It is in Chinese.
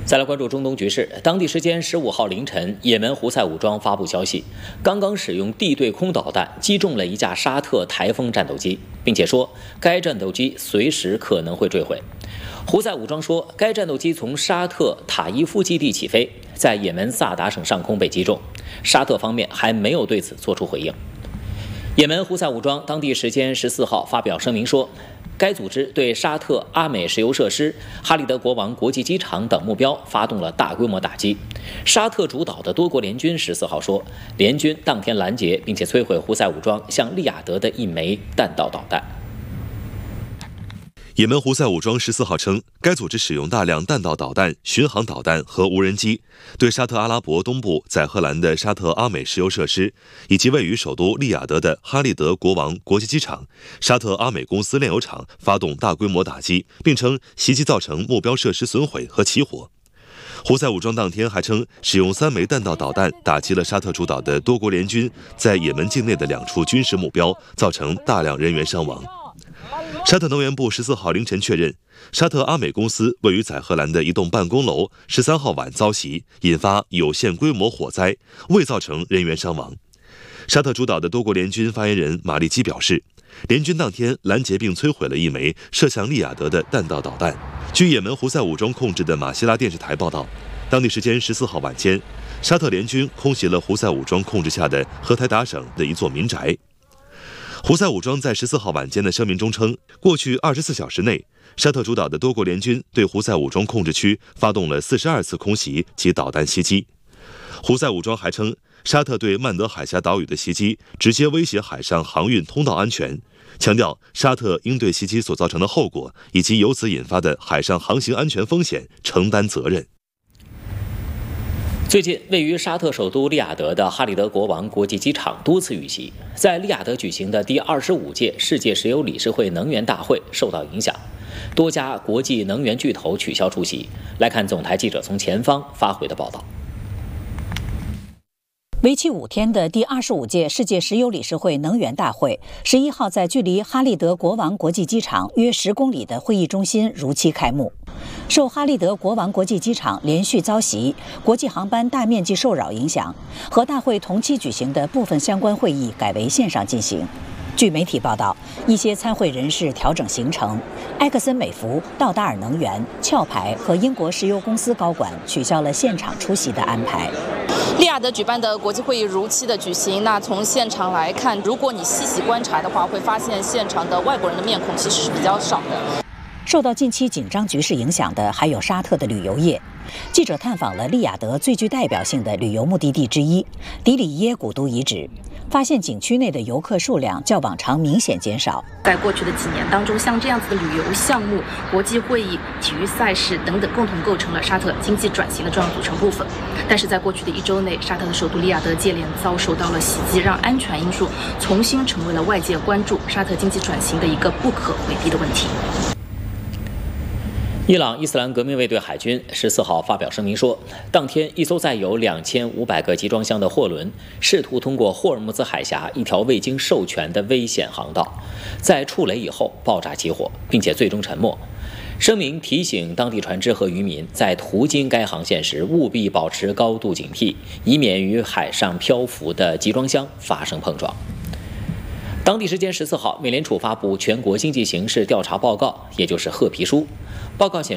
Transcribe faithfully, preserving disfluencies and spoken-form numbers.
再来关注中东局势。当地时间十五号凌晨，也门胡塞武装发布消息，刚刚使用地对空导弹击中了一架沙特台风战斗机，并且说该战斗机随时可能会坠毁。胡塞武装说，该战斗机从沙特塔伊夫基地起飞，在也门萨达省上空被击中。沙特方面还没有对此作出回应。也门胡塞武装当地时间十四号发表声明说，该组织对沙特阿美石油设施、哈利德国王国际机场等目标发动了大规模打击。沙特主导的多国联军十四号说，联军当天拦截并且摧毁胡塞武装向利雅得的一枚弹道导弹。 也门胡塞武装十四号称，该组织使用大量弹道导弹、巡航导弹和无人机，对沙特阿拉伯东部载荷兰的沙特阿美石油设施，以及位于首都利雅得的哈利德国王国际机场、沙特阿美公司炼油厂发动大规模打击，并称袭击造成目标设施损毁和起火。胡塞武装当天还称，使用三枚弹道导弹打击了沙特主导的多国联军在也门境内的两处军事目标，造成大量人员伤亡。沙特能源部十四号凌晨确认，沙特阿美公司位于载荷兰的一栋办公楼十三号晚遭袭，引发有限规模火灾，未造成人员伤亡。沙特主导的多国联军发言人马利基表示，联军当天拦截并摧毁了一枚射向利雅得的弹道导弹。据也门胡塞武装控制的马希拉电视台报道，当地时间十四号晚间，沙特联军空袭了胡塞武装控制下的荷台达省的一座民宅。胡塞武装在十四号晚间的声明中称，过去二十四小时内，沙特主导的多国联军对胡塞武装控制区发动了四十二次空袭及导弹袭击。胡塞武装还称，沙特对曼德海峡岛屿的袭击直接威胁海上航运通道安全，强调沙特应对袭击所造成的后果以及由此引发的海上航行安全风险承担责任。 最近，位于沙特首都利雅得的哈利德国王国际机场多次遇袭，在利雅得举行的第二十五届世界石油理事会能源大会受到影响，多家国际能源巨头取消出席。来看总台记者从前方发回的报道。 为期五天的第二十五届世界石油理事会能源大会，十一号在距离哈利德国王国际机场约十公里的会议中心如期开幕。受哈利德国王国际机场连续遭袭、国际航班大面积受扰影响，和大会同期举行的部分相关会议改为线上进行。据媒体报道，一些参会人士调整行程，埃克森美孚、道达尔能源、壳牌和英国石油公司高管取消了现场出席的安排。 利雅得举办的国际会议如期的举行，那从现场来看，如果你细细观察的话，会发现现场的外国人的面孔其实是比较少的。 受到近期紧张局势影响的还有沙特的旅游业。记者探访了利雅得最具代表性的旅游目的地之一迪里耶古都遗址，发现景区内的游客数量较往常明显减少。 在过去的几年当中，像这样子的旅游项目、国际会议、体育赛事等等，共同构成了沙特经济转型的重要组成部分。但是在过去的一周内，沙特的首都利雅得接连遭受到了袭击，让安全因素重新成为了外界关注沙特经济转型的一个不可回避的问题。 伊朗伊斯兰革命卫队海军十四号发表声明说，当天一艘载有两千五百个集装箱的货轮试图通过霍尔木兹海峡一条未经授权的危险航道，在触雷以后爆炸起火，并且最终沉没。声明提醒当地船只和渔民在途经该航线时务必保持高度警惕，以免与海上漂浮的集装箱发生碰撞。当地时间十四号，美联储发布全国经济形势调查报告，也就是褐皮书。报告显示，